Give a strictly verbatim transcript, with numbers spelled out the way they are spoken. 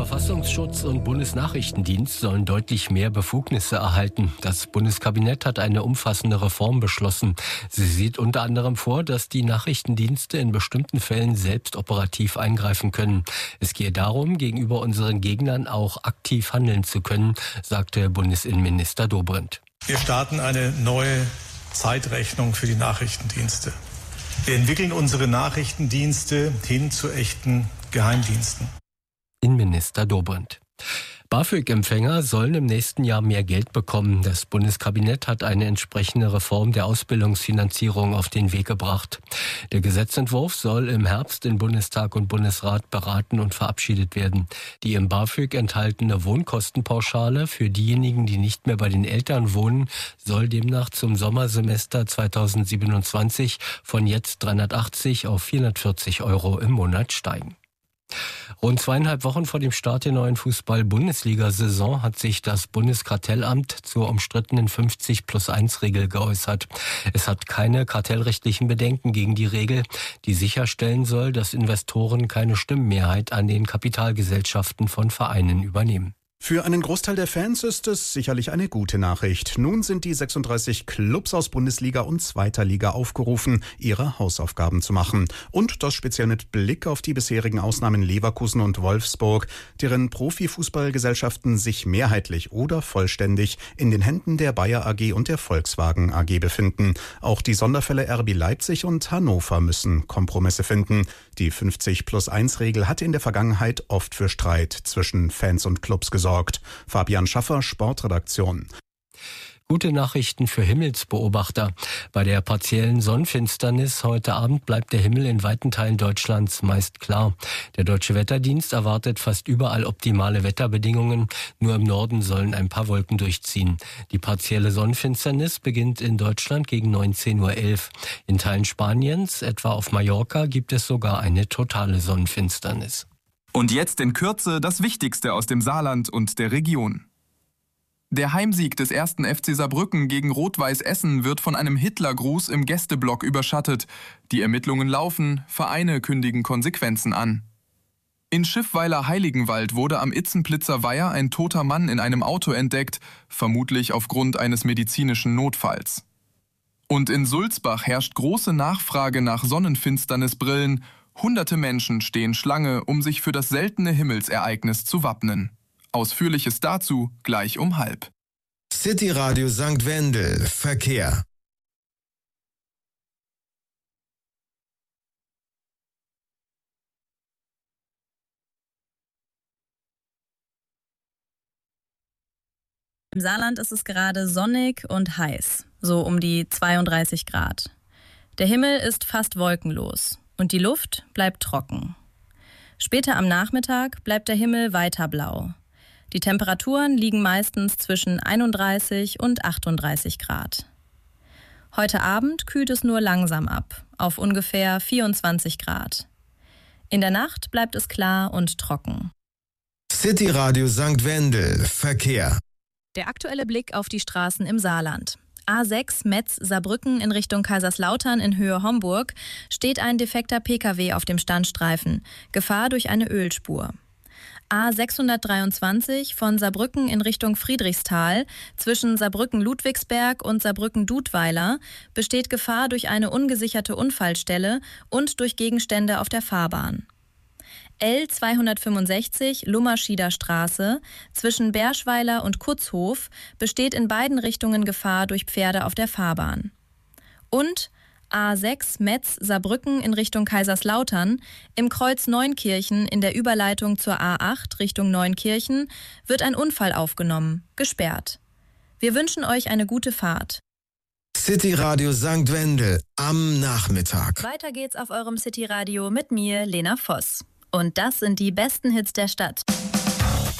Bundesverfassungsschutz und Bundesnachrichtendienst sollen deutlich mehr Befugnisse erhalten. Das Bundeskabinett hat eine umfassende Reform beschlossen. Sie sieht unter anderem vor, dass die Nachrichtendienste in bestimmten Fällen selbst operativ eingreifen können. Es gehe darum, gegenüber unseren Gegnern auch aktiv handeln zu können, sagte Bundesinnenminister Dobrindt. Wir starten eine neue Zeitrechnung für die Nachrichtendienste. Wir entwickeln unsere Nachrichtendienste hin zu echten Geheimdiensten. Innenminister Dobrindt. BAföG-Empfänger sollen im nächsten Jahr mehr Geld bekommen. Das Bundeskabinett hat eine entsprechende Reform der Ausbildungsfinanzierung auf den Weg gebracht. Der Gesetzentwurf soll im Herbst in Bundestag und Bundesrat beraten und verabschiedet werden. Die im BAföG enthaltene Wohnkostenpauschale für diejenigen, die nicht mehr bei den Eltern wohnen, soll demnach zum Sommersemester zweitausendsiebenundzwanzig von jetzt dreihundertachtzig auf vierhundertvierzig Euro im Monat steigen. Rund zweieinhalb Wochen vor dem Start der neuen Fußball-Bundesliga-Saison hat sich das Bundeskartellamt zur umstrittenen fünfzig plus eins Regel geäußert. Es hat keine kartellrechtlichen Bedenken gegen die Regel, die sicherstellen soll, dass Investoren keine Stimmenmehrheit an den Kapitalgesellschaften von Vereinen übernehmen. Für einen Großteil der Fans ist es sicherlich eine gute Nachricht. Nun sind die sechsunddreißig Clubs aus Bundesliga und zweiter Liga aufgerufen, ihre Hausaufgaben zu machen. Und das speziell mit Blick auf die bisherigen Ausnahmen Leverkusen und Wolfsburg, deren Profifußballgesellschaften sich mehrheitlich oder vollständig in den Händen der Bayer A G und der Volkswagen A G befinden. Auch die Sonderfälle R B Leipzig und Hannover müssen Kompromisse finden. Die fünfzig plus eins Regel hatte in der Vergangenheit oft für Streit zwischen Fans und Clubs gesorgt. Fabian Schaffer, Sportredaktion. Gute Nachrichten für Himmelsbeobachter. Bei der partiellen Sonnenfinsternis heute Abend bleibt der Himmel in weiten Teilen Deutschlands meist klar. Der Deutsche Wetterdienst erwartet fast überall optimale Wetterbedingungen. Nur im Norden sollen ein paar Wolken durchziehen. Die partielle Sonnenfinsternis beginnt in Deutschland gegen neunzehn Uhr elf. In Teilen Spaniens, etwa auf Mallorca, gibt es sogar eine totale Sonnenfinsternis. Und jetzt in Kürze das Wichtigste aus dem Saarland und der Region. Der Heimsieg des ersten F C Saarbrücken gegen Rot-Weiß Essen wird von einem Hitlergruß im Gästeblock überschattet. Die Ermittlungen laufen, Vereine kündigen Konsequenzen an. In Schiffweiler Heiligenwald wurde am Itzenplitzer Weiher ein toter Mann in einem Auto entdeckt, vermutlich aufgrund eines medizinischen Notfalls. Und in Sulzbach herrscht große Nachfrage nach Sonnenfinsternisbrillen. Hunderte Menschen stehen Schlange, um sich für das seltene Himmelsereignis zu wappnen. Ausführliches dazu gleich um halb. City Radio Sankt Wendel, Verkehr. Im Saarland ist es gerade sonnig und heiß, so um die zweiunddreißig Grad. Der Himmel ist fast wolkenlos. Und die Luft bleibt trocken. Später am Nachmittag bleibt der Himmel weiter blau. Die Temperaturen liegen meistens zwischen einunddreißig und achtunddreißig Grad. Heute Abend kühlt es nur langsam ab, auf ungefähr vierundzwanzig Grad. In der Nacht bleibt es klar und trocken. City Radio Sankt Wendel, Verkehr. Der aktuelle Blick auf die Straßen im Saarland. A sechs Metz-Saarbrücken in Richtung Kaiserslautern in Höhe Homburg steht ein defekter Pkw auf dem Standstreifen. Gefahr durch eine Ölspur. A sechshundertdreiundzwanzig von Saarbrücken in Richtung Friedrichsthal zwischen Saarbrücken-Ludwigsberg und Saarbrücken-Dudweiler besteht Gefahr durch eine ungesicherte Unfallstelle und durch Gegenstände auf der Fahrbahn. L zweihundertfünfundsechzig Lummerschieder Straße zwischen Berschweiler und Kutzhof besteht in beiden Richtungen Gefahr durch Pferde auf der Fahrbahn. Und A sechs Metz Saarbrücken in Richtung Kaiserslautern im Kreuz Neunkirchen in der Überleitung zur A acht Richtung Neunkirchen wird ein Unfall aufgenommen, gesperrt. Wir wünschen euch eine gute Fahrt. City Radio Sankt Wendel am Nachmittag. Weiter geht's auf eurem City Radio mit mir, Lena Voss. Und das sind die besten Hits der Stadt.